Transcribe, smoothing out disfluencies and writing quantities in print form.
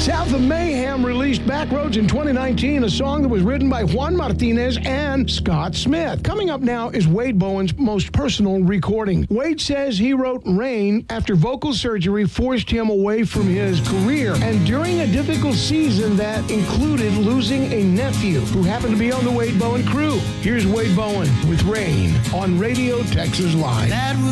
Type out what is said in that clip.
South of Mayhem released Backroads in 2019, a song that was written by Juan Martinez and Scott Smith. Coming up now is Wade Bowen's most personal recording. Wade says he wrote Rain after vocal surgery forced him away from his career, and during a difficult season that included losing a nephew who happened to be on the Wade Bowen crew. Here's Wade Bowen with Rain on Radio Texas Live. That was